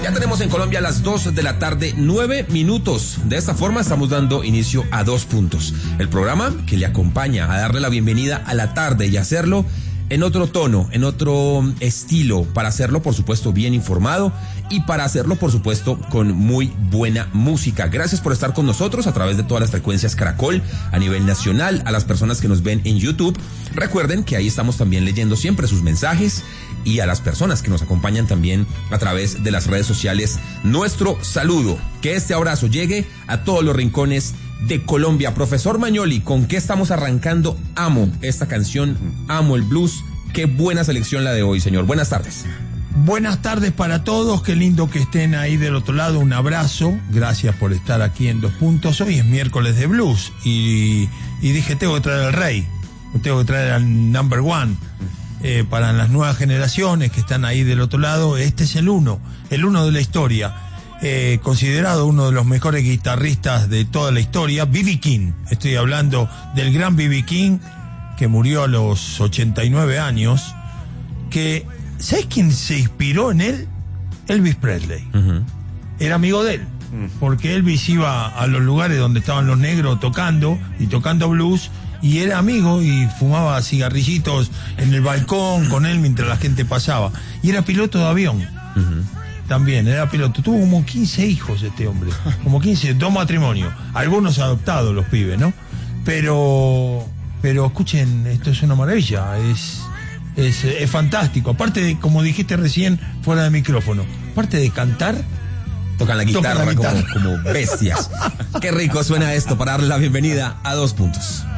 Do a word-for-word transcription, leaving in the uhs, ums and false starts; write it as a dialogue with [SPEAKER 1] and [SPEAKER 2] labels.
[SPEAKER 1] Ya tenemos en Colombia las dos de la tarde, nueve minutos. De esta forma estamos dando inicio a Dos Puntos, el programa que le acompaña a darle la bienvenida a la tarde y hacerlo en otro tono, en otro estilo, para hacerlo, por supuesto, bien informado y para hacerlo, por supuesto, con muy buena música. Gracias por estar con nosotros a través de todas las frecuencias Caracol a nivel nacional, a las personas que nos ven en YouTube. Recuerden que ahí estamos también leyendo siempre sus mensajes y a las personas que nos acompañan también a través de las redes sociales. Nuestro saludo, que este abrazo llegue a todos los rincones de Colombia. Profesor Magnoli, ¿con qué estamos arrancando? Amo esta canción, amo el blues. Qué buena selección la de hoy, señor. Buenas tardes.
[SPEAKER 2] Buenas tardes para todos, qué lindo que estén ahí del otro lado, un abrazo, gracias por estar aquí en Dos Puntos. Hoy es miércoles de blues y, y dije, tengo que traer al rey, tengo que traer al number one. Eh, para las nuevas generaciones que están ahí del otro lado, este es el uno, el uno de la historia. Eh, considerado uno de los mejores guitarristas de toda la historia, B B King. Estoy hablando del gran B B King, que murió a los ochenta y nueve años, que, ¿sabes quién se inspiró en él? Elvis Presley. Uh-huh. Era amigo de él, porque Elvis iba a los lugares donde estaban los negros tocando, y tocando blues, y era amigo y fumaba cigarrillitos en el balcón con él mientras la gente pasaba. Y era piloto de avión. Uh-huh. También era piloto. Tuvo como quince hijos este hombre. Como quince, dos matrimonios. Algunos adoptados los pibes, ¿no? Pero, pero escuchen, esto es una maravilla. Es, es, es fantástico. Aparte de, como dijiste recién, fuera de micrófono, aparte de cantar,
[SPEAKER 1] tocan la guitarra,
[SPEAKER 2] tocan la guitarra.
[SPEAKER 1] Como, como bestias. Qué rico suena esto para darle la bienvenida a Dos Puntos.